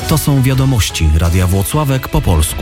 To są wiadomości Radia Włocławek po polsku.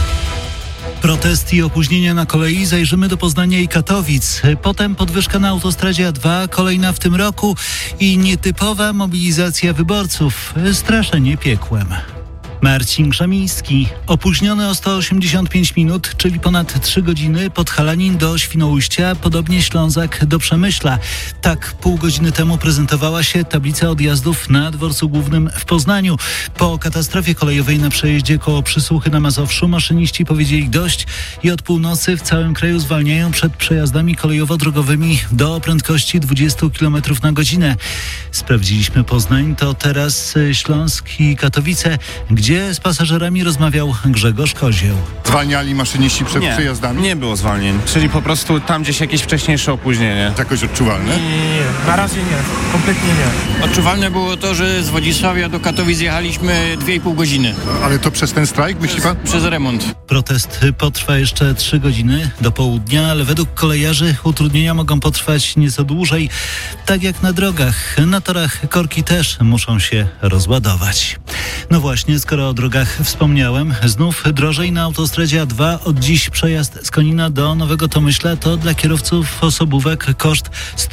Protest i opóźnienia na kolei. Zajrzymy do Poznania i Katowic. Potem podwyżka na autostradzie A2, kolejna w tym roku i nietypowa mobilizacja wyborców. Straszenie piekłem. Marcin Krzemiński. Opóźniony o 185 minut, czyli ponad 3 godziny, Podhalanin do Świnoujścia, podobnie Ślązak do Przemyśla. Tak pół godziny temu prezentowała się tablica odjazdów na dworcu głównym w Poznaniu. Po katastrofie kolejowej na przejeździe koło Przysłuchy na Mazowszu maszyniści powiedzieli dość i od północy w całym kraju zwalniają przed przejazdami kolejowo-drogowymi do prędkości 20 km na godzinę. Sprawdziliśmy Poznań, to teraz Śląsk i Katowice, gdzie z pasażerami rozmawiał Grzegorz Kozieł. Zwalniali maszyniści przed przejazdami? Nie było zwalnień, czyli po prostu tam gdzieś jakieś wcześniejsze opóźnienie. Jakoś odczuwalne? Nie, na razie nie, kompletnie nie. Odczuwalne było to, że z Wodzisławia do Katowic jechaliśmy 2,5 godziny. Ale to przez ten strajk, myśli pan? Przez remont. Protest potrwa jeszcze 3 godziny do południa, ale według kolejarzy utrudnienia mogą potrwać nieco dłużej. Tak jak na drogach, na torach korki też muszą się rozładować. No właśnie, skoro o drogach wspomniałem, znów drożej na autostradzie A2. Od dziś przejazd z Konina do Nowego Tomyśla to dla kierowców osobówek koszt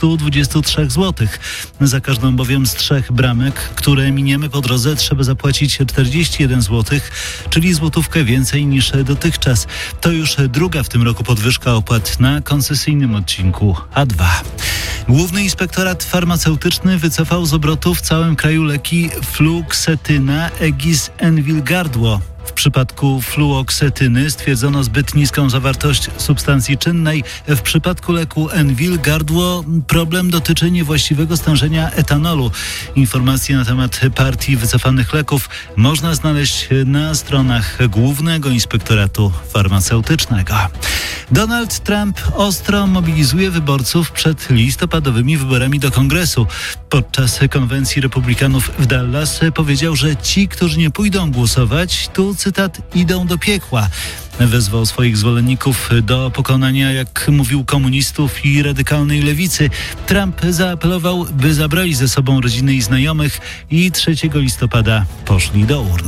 123 zł. Za każdą bowiem z 3 bramek, które miniemy po drodze, trzeba zapłacić 41 zł, czyli złotówkę więcej niż dotychczas. To już druga w tym roku podwyżka opłat na koncesyjnym odcinku A2. Główny Inspektorat Farmaceutyczny wycofał z obrotu w całym kraju leki fluoksetyna, Egis, Enwil, Gardło. W przypadku fluoksetyny stwierdzono zbyt niską zawartość substancji czynnej. W przypadku leku Enwil, Gardło problem dotyczy niewłaściwego stężenia etanolu. Informacje na temat partii wycofanych leków można znaleźć na stronach Głównego Inspektoratu Farmaceutycznego. Donald Trump ostro mobilizuje wyborców przed listopadowymi wyborami do Kongresu. Podczas konwencji republikanów w Dallas powiedział, że ci, którzy nie pójdą głosować, tu cytat, idą do piekła. Wezwał swoich zwolenników do pokonania, jak mówił, komunistów i radykalnej lewicy. Trump zaapelował, by zabrali ze sobą rodziny i znajomych i 3 listopada poszli do urn.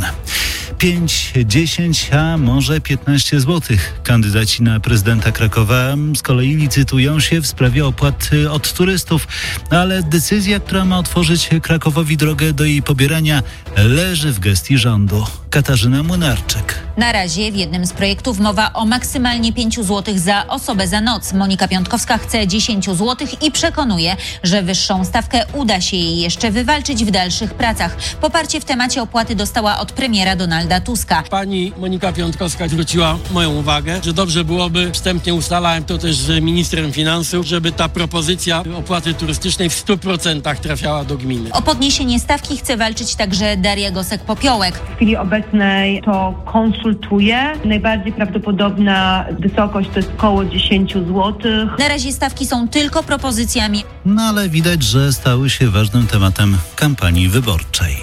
5, 10, a może 15 zł. Kandydaci na prezydenta Krakowa z kolei licytują się w sprawie opłat od turystów, ale decyzja, która ma otworzyć Krakowowi drogę do jej pobierania, leży w gestii rządu. Katarzyna Młynarczyk. Na razie w jednym z projektów mowa o maksymalnie 5 zł za osobę za noc. Monika Piątkowska chce 10 zł i przekonuje, że wyższą stawkę uda się jej jeszcze wywalczyć w dalszych pracach. Poparcie w temacie opłaty dostała od premiera Donalda Tuska. Pani Monika Piątkowska zwróciła moją uwagę, że dobrze byłoby, wstępnie ustalałem to też z ministrem finansów, żeby ta propozycja opłaty turystycznej w 100% trafiała do gminy. O podniesienie stawki chce walczyć także Daria Gosek-Popiołek. W chwili obecnej to konsultuję. Najbardziej prawdopodobna wysokość to jest około 10 zł. Na razie stawki są tylko propozycjami. No ale widać, że stały się ważnym tematem kampanii wyborczej.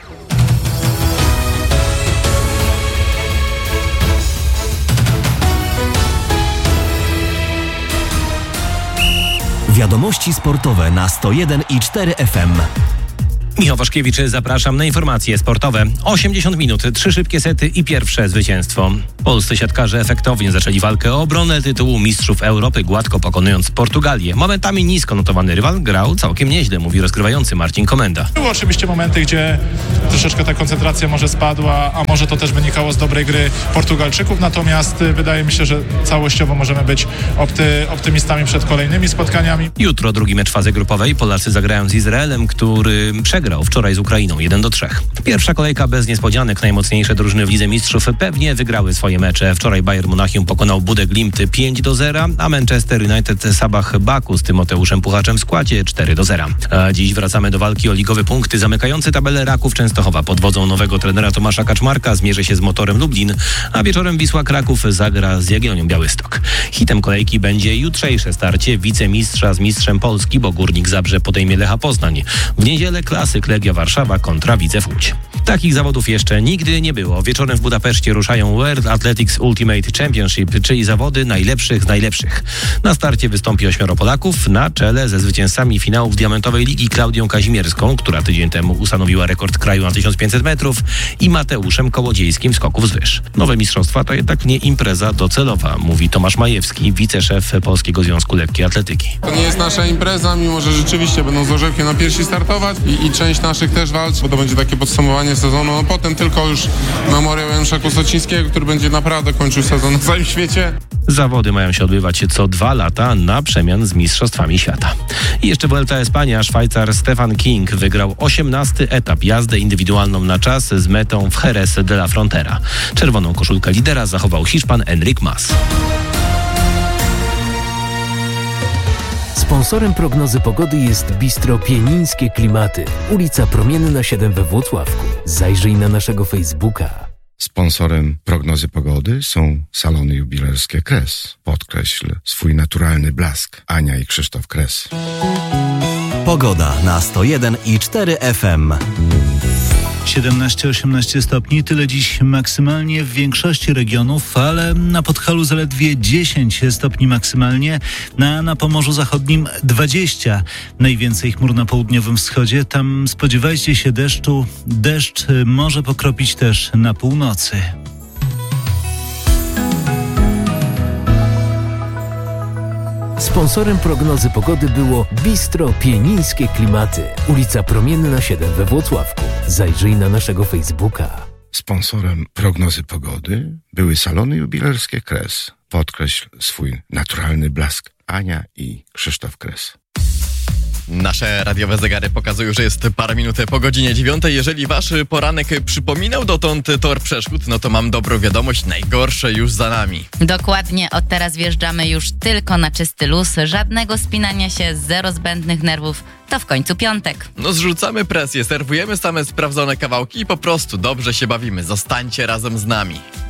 Wiadomości sportowe na 101,4 FM. Michał Waszkiewicz, zapraszam na informacje sportowe. 80 minut, 3 szybkie sety i pierwsze zwycięstwo. Polscy siatkarze efektownie zaczęli walkę o obronę tytułu Mistrzów Europy, gładko pokonując Portugalię. Momentami nisko notowany rywal grał całkiem nieźle, mówi rozgrywający Marcin Komenda. Były oczywiście momenty, gdzie troszeczkę ta koncentracja może spadła, a może to też wynikało z dobrej gry Portugalczyków, natomiast wydaje mi się, że całościowo możemy być optymistami przed kolejnymi spotkaniami. Jutro drugi mecz fazy grupowej. Polacy zagrają z Izraelem, który przegrał wczoraj z Ukrainą 1-3. Pierwsza kolejka bez niespodzianek. Najmocniejsze drużyny w Lidze Mistrzów pewnie wygrały swoje mecze. Wczoraj Bayern Monachium pokonał Budę Glimt 5-0, a Manchester United Sabah Baku z Tymoteuszem Puchaczem w składzie 4-0. A dziś wracamy do walki o ligowe punkty. Zamykający tabelę Raków Częstochowa pod wodzą nowego trenera Tomasza Kaczmarka zmierzy się z Motorem Lublin, a wieczorem Wisła Kraków zagra z Jagiellonią Białystok. Hitem kolejki będzie jutrzejsze starcie wicemistrza z mistrzem Polski, bo Górnik Zabrze podejmie Lecha Poznań. W niedzielę klasyk Legia Warszawa kontra Widzew Łódź. Takich zawodów jeszcze nigdy nie było. Wieczorem w Budapeszcie ruszają World Athletics Ultimate Championship, czyli zawody najlepszych z najlepszych. Na starcie wystąpi 8 Polaków, na czele ze zwycięzcami finałów Diamentowej Ligi Klaudią Kazimierską, która tydzień temu ustanowiła rekord kraju na 1500 metrów, i Mateuszem Kołodziejskim skoków z wyż. Nowe mistrzostwa to jednak nie impreza docelowa, mówi Tomasz Majewski, wiceszef Polskiego Związku Lekkiej Atletyki. To nie jest nasza impreza, mimo że rzeczywiście będą z Orzechiem na piersi startować i część naszych też walczy, bo to będzie takie podsumowanie sezonu. No potem tylko już memoriał Janusza Kusocińskiego, który będzie naprawdę kończył sezon na całym świecie. Zawody mają się odbywać co 2 lata na przemian z mistrzostwami świata. I jeszcze Vuelta a España. Szwajcar Stefan King wygrał 18. etap, jazdę indywidualną na czas z metą w Jerez de la Frontera. Czerwoną koszulkę lidera zachował Hiszpan Enric Mas. Sponsorem prognozy pogody jest Bistro Pienińskie Klimaty, ulica Promienna 7 we Włocławku. Zajrzyj na naszego Facebooka. Sponsorem prognozy pogody są salony jubilerskie Kres. Podkreśl swój naturalny blask. Ania i Krzysztof Kres. Pogoda na 101,4 FM. 17-18 stopni, tyle dziś maksymalnie w większości regionów, ale na Podhalu zaledwie 10 stopni maksymalnie, na Pomorzu Zachodnim 20. Najwięcej chmur na południowym wschodzie, tam spodziewajcie się deszczu. Deszcz może pokropić też na północy. Sponsorem prognozy pogody było Bistro Pienińskie Klimaty, ulica Promienna 7 we Włocławku. Zajrzyj na naszego Facebooka. Sponsorem prognozy pogody były salony jubilerskie Kres. Podkreśl swój naturalny blask. Ania i Krzysztof Kres. Nasze radiowe zegary pokazują, że jest parę minut po godzinie 9. Jeżeli wasz poranek przypominał dotąd tor przeszkód, no to mam dobrą wiadomość, najgorsze już za nami. Dokładnie, od teraz wjeżdżamy już tylko na czysty luz, żadnego spinania się, zero zbędnych nerwów, to w końcu piątek. No zrzucamy presję, serwujemy same sprawdzone kawałki i po prostu dobrze się bawimy. Zostańcie razem z nami.